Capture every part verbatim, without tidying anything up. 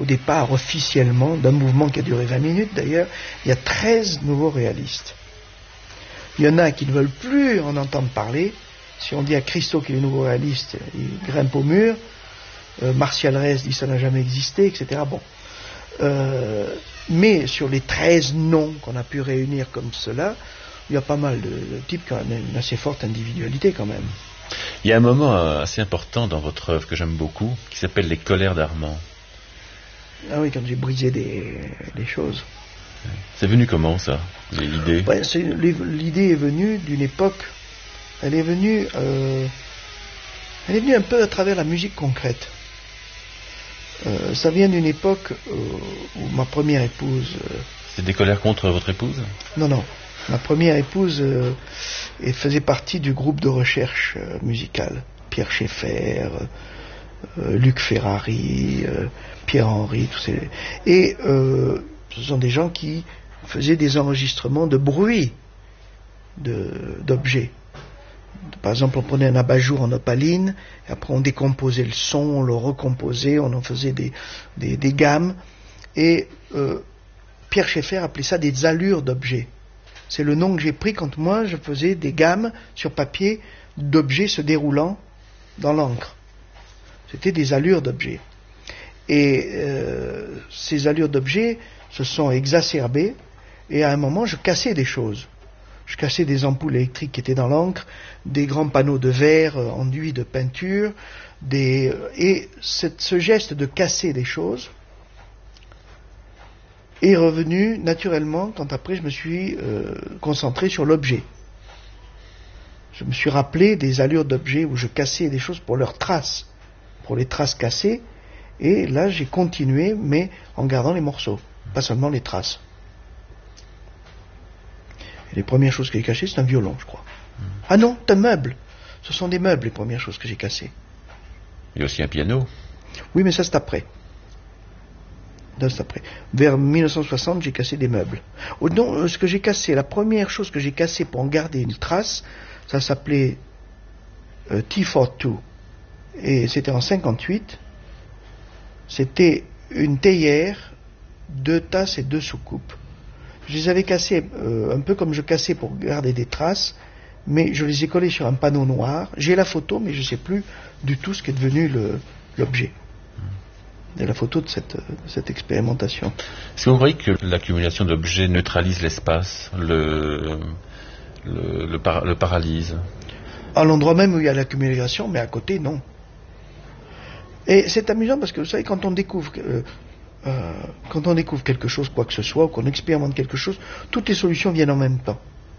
au départ officiellement, d'un mouvement qui a duré vingt minutes d'ailleurs, il y a treize nouveaux réalistes. Il y en a qui ne veulent plus en entendre parler. Si on dit à Christo qu'il est nouveau réaliste, il grimpe au mur. Euh, Martial Reyes dit ça n'a jamais existé, et cetera. Bon. Euh, mais sur les treize noms qu'on a pu réunir comme cela, il y a pas mal de, de types qui ont une assez forte individualité quand même. Il y a un moment assez important dans votre œuvre que j'aime beaucoup, qui s'appelle Les colères d'Armand. Ah oui, quand j'ai brisé des, des choses. C'est venu comment ça, l'idée? Ouais, c'est, l'idée est venue d'une époque, elle est venue, euh, elle est venue un peu à travers la musique concrète. Euh, ça vient d'une époque euh, où ma première épouse... Euh, c'est des colères contre votre épouse? Non, non. Ma première épouse euh, elle faisait partie du groupe de recherche euh, musicale. Pierre Schaeffer, euh, Luc Ferrari, euh, Pierre-Henry, tous ces... Et euh, ce sont des gens qui faisaient des enregistrements de bruit de, d'objets. Par exemple, on prenait un abat-jour en opaline, et après on décomposait le son, on le recomposait, on en faisait des, des, des gammes. Et euh, Pierre Schaeffer appelait ça des allures d'objets. C'est le nom que j'ai pris quand moi je faisais des gammes sur papier d'objets se déroulant dans l'encre. C'était des allures d'objets. Et euh, ces allures d'objets se sont exacerbées, et à un moment je cassais des choses. Je cassais des ampoules électriques qui étaient dans l'encre, des grands panneaux de verre euh, enduits de peinture, des, euh, et cette, ce geste de casser des choses est revenu naturellement quand après je me suis euh, concentré sur l'objet. Je me suis rappelé des allures d'objets où je cassais des choses pour leurs traces, pour les traces cassées, et là j'ai continué, mais en gardant les morceaux, pas seulement les traces. Et les premières choses que j'ai cachées, c'est un violon, je crois. Mmh. Ah non, c'est un meuble. Ce sont des meubles, les premières choses que j'ai cassées. Il y a aussi un piano. Oui, mais ça c'est après. Ça, c'est après. Vers mille neuf cent soixante, j'ai cassé des meubles. Oh, non, ce que j'ai cassé, la première chose que j'ai cassée pour en garder une trace, ça s'appelait euh, T quarante-deux. Et c'était en cinquante-huit. C'était une théière, deux tasses et deux soucoupes. Je les avais cassées euh, un peu comme je cassais pour garder des traces, mais je les ai collées sur un panneau noir. J'ai la photo, mais je ne sais plus du tout ce qu'est devenu le, l'objet. Et la photo de cette, de cette expérimentation. Est-ce que vous croyez que l'accumulation d'objets neutralise l'espace, le, le, le, par, le paralyse? À l'endroit même où il y a l'accumulation, mais à côté, non. Et c'est amusant parce que, vous savez, quand on découvre... Euh, Euh, quand on découvre quelque chose, quoi que ce soit, ou qu'on expérimente quelque chose, toutes les solutions viennent en même temps.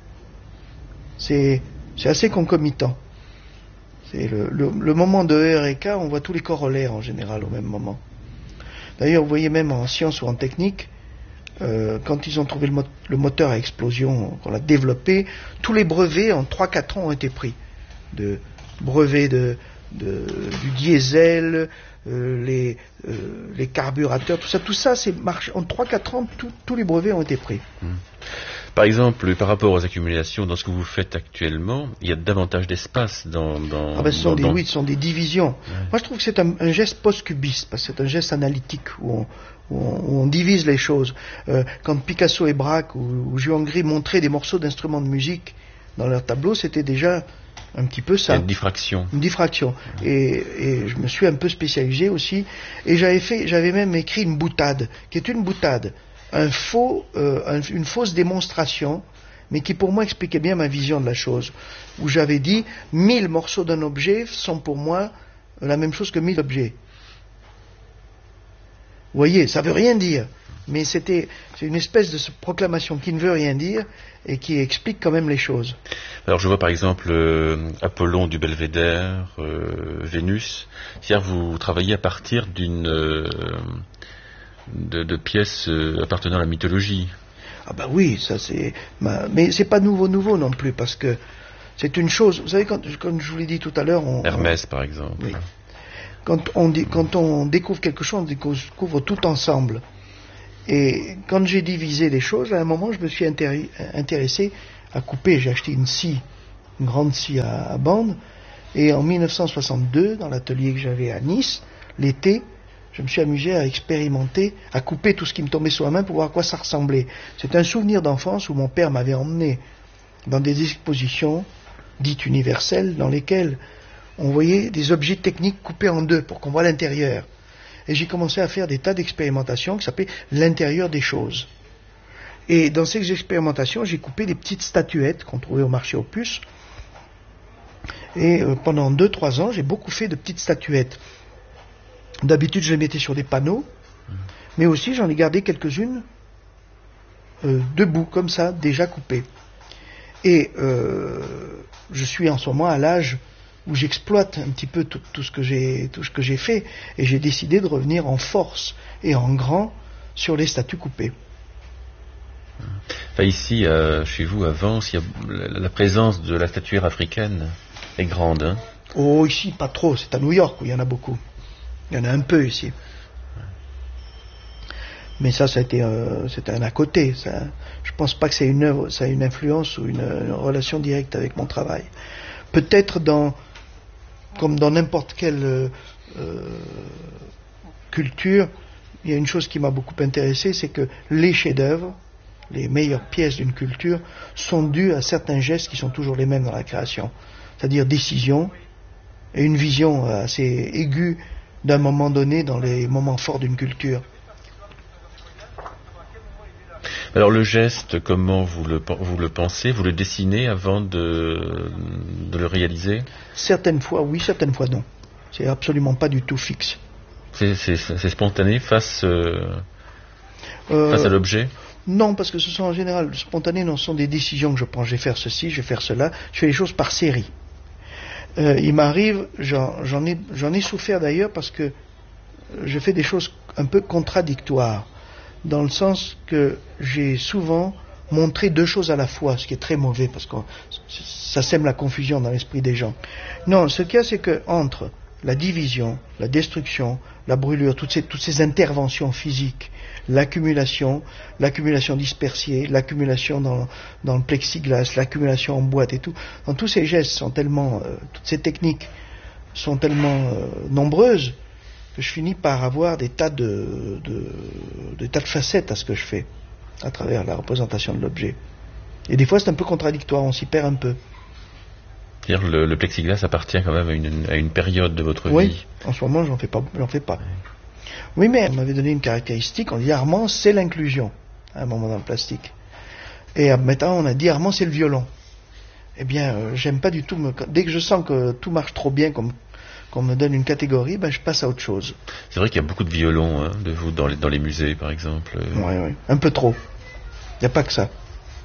C'est, c'est assez concomitant. C'est le, le, le moment de Eureka, on voit tous les corollaires en général au même moment. D'ailleurs, vous voyez même en sciences ou en technique, euh, quand ils ont trouvé le, mo- le moteur à explosion, qu'on l'a développé, tous les brevets en trois quatre ans ont été pris. De brevets de, de, du diesel, Euh, les, euh, les carburateurs, tout ça, tout ça, c'est marché. En trois quatre ans, tout, tous les brevets ont été pris. Mmh. Par exemple, par rapport aux accumulations, dans ce que vous faites actuellement, il y a davantage d'espace dans... dans ah ben, ce sont dans, des, dans... oui, ce sont des divisions. Ouais. Moi, je trouve que c'est un, un geste post-cubiste, parce que c'est un geste analytique, où on, où on, où on divise les choses. Euh, quand Picasso et Braque ou, ou Juan Gris montraient des morceaux d'instruments de musique dans leurs tableaux, c'était déjà... un petit peu ça. Une diffraction. Une diffraction. Et, et je me suis un peu spécialisé aussi. Et j'avais fait, j'avais même écrit une boutade, qui est une boutade, un faux, euh, un, une fausse démonstration, mais qui pour moi expliquait bien ma vision de la chose. Où j'avais dit, mille morceaux d'un objet sont pour moi la même chose que mille objets. Vous voyez, ça veut rien dire. Mais c'était, c'est une espèce de proclamation qui ne veut rien dire et qui explique quand même les choses. Alors je vois par exemple euh, Apollon du Belvédère, euh, Vénus. C'est-à-dire vous travaillez à partir d'une euh, de, de pièces euh, appartenant à la mythologie. Ah ben oui, ça c'est, mais c'est pas nouveau nouveau non plus parce que c'est une chose. Vous savez, quand, comme je vous l'ai dit tout à l'heure, on, Hermès on, par exemple. Oui. Quand on quand on découvre quelque chose, on découvre tout ensemble. Et quand j'ai divisé les choses, à un moment, je me suis intéressé à couper. J'ai acheté une scie, une grande scie à, à bande. Et en mille neuf cent soixante-deux, dans l'atelier que j'avais à Nice, l'été, je me suis amusé à expérimenter, à couper tout ce qui me tombait sur la main pour voir à quoi ça ressemblait. C'est un souvenir d'enfance où mon père m'avait emmené dans des expositions dites universelles dans lesquelles on voyait des objets techniques coupés en deux pour qu'on voit l'intérieur. Et j'ai commencé à faire des tas d'expérimentations qui s'appelaient l'intérieur des choses. Et dans ces expérimentations, j'ai coupé des petites statuettes qu'on trouvait au marché aux puces. Et euh, pendant deux trois ans, j'ai beaucoup fait de petites statuettes. D'habitude, je les mettais sur des panneaux, mais aussi j'en ai gardé quelques-unes euh, debout, comme ça, déjà coupées. Et euh, je suis en ce moment à l'âge où j'exploite un petit peu tout, tout ce que j'ai, tout ce que j'ai fait, et j'ai décidé de revenir en force et en grand sur les statues coupées. Enfin, ici, euh, chez vous, à Vence, il y a la, la présence de la statuaire africaine est grande. Hein. Oh, ici, pas trop. C'est à New York où il y en a beaucoup. Il y en a un peu ici. Mais ça, ça a été, euh, c'est un à côté. Ça, je pense pas que c'est une œuvre, ça a une influence ou une, une relation directe avec mon travail. Peut-être dans, comme dans n'importe quelle euh, culture, il y a une chose qui m'a beaucoup intéressé, c'est que les chefs-d'œuvre, les meilleures pièces d'une culture, sont dues à certains gestes qui sont toujours les mêmes dans la création. C'est-à-dire décision et une vision assez aiguë d'un moment donné dans les moments forts d'une culture. Alors le geste, comment vous le, vous le pensez? Vous le dessinez avant de, de le réaliser? Certaines fois oui, certaines fois non. C'est absolument pas du tout fixe. C'est, c'est, c'est spontané face, euh, euh, face à l'objet? Non, parce que ce sont en général spontanés, non, ce sont des décisions que je prends. Je vais faire ceci, je vais faire cela. Je fais les choses par série. Euh, il m'arrive, j'en, j'en, ai, j'en ai souffert d'ailleurs parce que je fais des choses un peu contradictoires, dans le sens que j'ai souvent montré deux choses à la fois, ce qui est très mauvais parce que ça sème la confusion dans l'esprit des gens. Non, ce qu'il y a, c'est que entre la division, la destruction, la brûlure, toutes ces, toutes ces interventions physiques, l'accumulation, l'accumulation dispersée, l'accumulation dans, dans le plexiglas, l'accumulation en boîte et tout, dans tous ces gestes sont tellement, euh, toutes ces techniques sont tellement euh, nombreuses que je finis par avoir des tas de, de, des tas de facettes à ce que je fais, à travers la représentation de l'objet. Et des fois c'est un peu contradictoire, on s'y perd un peu. C'est-à-dire le, le plexiglas appartient quand même à une, à une période de votre oui, vie. Oui, en ce moment j'en fais pas, j'en fais pas. Oui, mais on m'avait donné une caractéristique, on dit Armand c'est l'inclusion, à un moment dans le plastique. Et maintenant on a dit Armand c'est le violon. Eh bien, euh, j'aime pas du tout, me... dès que je sens que tout marche trop bien, comme qu'on me donne une catégorie, ben je passe à autre chose. C'est vrai qu'il y a beaucoup de violons hein, de vous dans les, dans les musées par exemple. Oui, oui, un peu trop. Il n'y a pas que ça.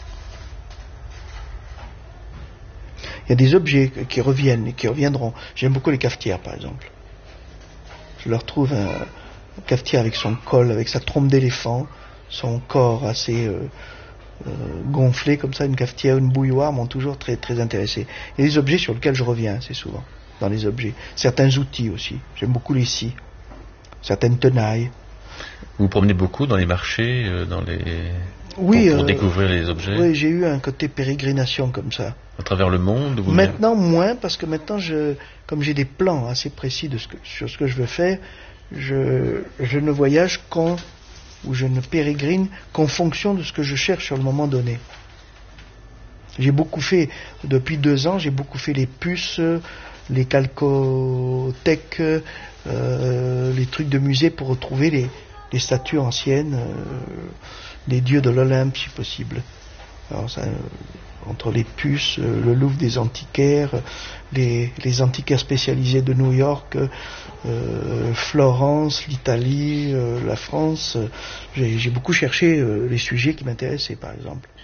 Il y a des objets qui reviennent et qui reviendront. J'aime beaucoup les cafetières, par exemple. Je leur trouve un, un cafetière avec son col, avec sa trompe d'éléphant, son corps assez euh, euh, gonflé comme ça, une cafetière, une bouilloire m'ont toujours très très intéressé. Il y a des objets sur lesquels je reviens assez souvent, dans les objets. Certains outils aussi. J'aime beaucoup les scies. Certaines tenailles. Vous vous promenez beaucoup dans les marchés, euh, dans les... Oui, pour, pour euh, découvrir les objets. Oui, j'ai eu un côté pérégrination comme ça. À travers le monde ou Maintenant moins, parce que maintenant, je, comme j'ai des plans assez précis de ce que, sur ce que je veux faire, je, je ne voyage qu'en, ou je ne pérégrine qu'en fonction de ce que je cherche sur le moment donné. J'ai beaucoup fait, depuis deux ans, j'ai beaucoup fait les puces, les calcothèques, euh, les trucs de musée pour retrouver les, les statues anciennes, euh, des dieux de l'Olympe si possible. Alors ça, entre les puces, le Louvre des antiquaires, les, les antiquaires spécialisés de New York, euh, Florence, l'Italie, euh, la France, j'ai, j'ai beaucoup cherché euh, les sujets qui m'intéressaient par exemple.